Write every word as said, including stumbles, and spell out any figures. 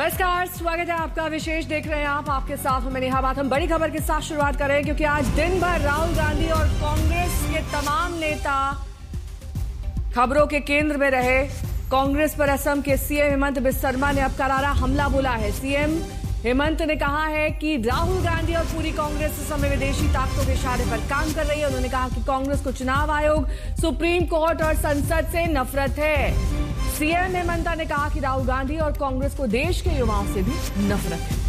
नमस्कार, स्वागत है आपका। विशेष देख रहे हैं आप, आपके साथ हूं मैं नेहा बात। हम बड़ी खबर के साथ शुरुआत कर रहे हैं क्योंकि आज दिन भर राहुल गांधी और कांग्रेस के तमाम नेता खबरों के केंद्र में रहे। कांग्रेस पर असम के सीएम हेमंत बिस्वा शर्मा ने अब करारा हमला बोला है। सीएम हेमंत ने कहा है कि राहुल गांधी और पूरी कांग्रेस इस समय विदेशी ताकतों के इशारे पर काम कर रही है। उन्होंने कहा कि कांग्रेस को चुनाव आयोग, सुप्रीम कोर्ट और संसद से नफरत है। सीएम हेमंत ने कहा कि राहुल गांधी और कांग्रेस को देश के युवाओं से भी नफरत है।